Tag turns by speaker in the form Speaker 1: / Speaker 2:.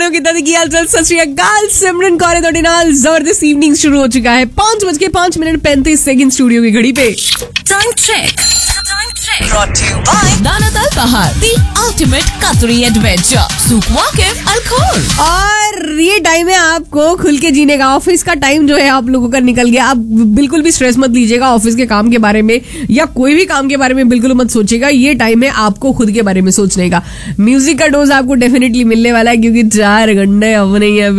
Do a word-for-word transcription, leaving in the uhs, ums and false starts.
Speaker 1: सोने की दादी की हालचाल सत श्री अकाल। सिमरन कौर ਤੁਹਾਡੇ ਨਾਲ जबरदस्त इवनिंग शुरू हो चुका है। पांच बज के पांच मिनट पैंतीस सेकंड स्टूडियो की घड़ी पे।
Speaker 2: Time check. Time check. Brought to you by Danatal Bahar, the ultimate Qatari adventure. Souk Waqif Al Khor.
Speaker 1: और ये टाइम है आपको खुल के जीने का। ऑफिस का टाइम जो है आप लोगों का निकल गया। आप बिल्कुल भी स्ट्रेस मत लीजिएगा ऑफिस के काम के बारे में या कोई भी काम के बारे में बिल्कुल मत सोचिएगा। ये टाइम है आपको खुद के बारे में सोचने का। म्यूजिक का डोज आपको डेफिनेटली मिलने वाला है क्योंकि चार घंटे हमने